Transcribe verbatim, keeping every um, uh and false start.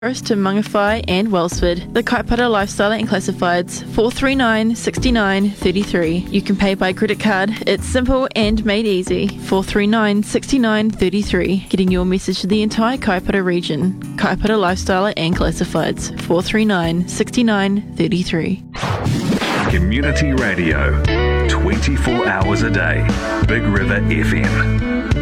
Forest to Mangawhai and Wellsford. The Kaipara Lifestyle and Classifieds, four three nine, six nine three three. You can pay by credit card. It's simple and made easy. four three nine, six nine three three. Getting your message to the entire Kaipara region. Kaipara Lifestyle and Classifieds, four three nine, six nine three three. Community radio, twenty-four hours a day. Big River F M.